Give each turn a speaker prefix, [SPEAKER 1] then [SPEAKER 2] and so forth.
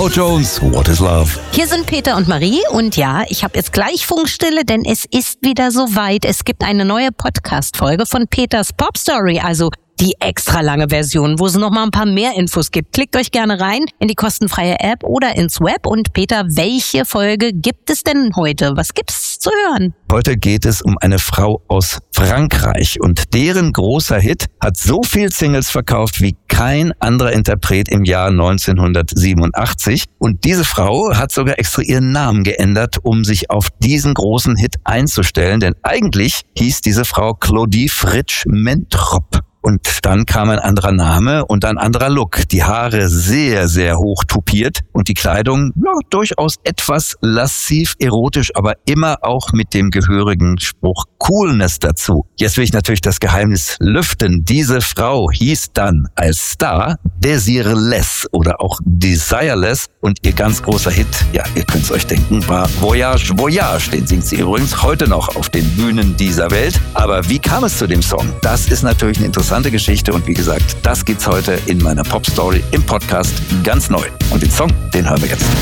[SPEAKER 1] Paul Jones, What is Love?
[SPEAKER 2] Hier sind Peter und Marie und ja, ich habe jetzt gleich Funkstille, denn es ist wieder soweit. Es gibt eine neue Podcast-Folge von Peters Pop Story, also die extra lange Version, wo es noch mal ein paar mehr Infos gibt. Klickt euch gerne rein in die kostenfreie App oder ins Web. Und Peter, welche Folge gibt es denn heute? Was gibt's zu hören?
[SPEAKER 1] Heute geht es um eine Frau aus Frankreich und deren großer Hit hat so viel Singles verkauft wie kein anderer Interpret im Jahr 1987. Und diese Frau hat sogar extra ihren Namen geändert, um sich auf diesen großen Hit einzustellen. Denn eigentlich hieß diese Frau Claudie Fritsch-Mentrop. Und dann kam ein anderer Name und ein anderer Look. Die Haare sehr, sehr hoch tupiert und die Kleidung durchaus etwas lassiv erotisch, aber immer auch mit dem gehörigen Spruch Coolness dazu. Jetzt will ich natürlich das Geheimnis lüften. Diese Frau hieß dann als Star Desireless oder auch Desireless und ihr ganz großer Hit, ja, ihr könnt es euch denken, war Voyage, Voyage. Den singt sie übrigens heute noch auf den Bühnen dieser Welt. Aber wie kam es zu dem Song? Das ist natürlich eine interessante Geschichte und wie gesagt, das gibt's heute in meiner Pop Story im Podcast ganz neu. Und den Song, den hören wir jetzt.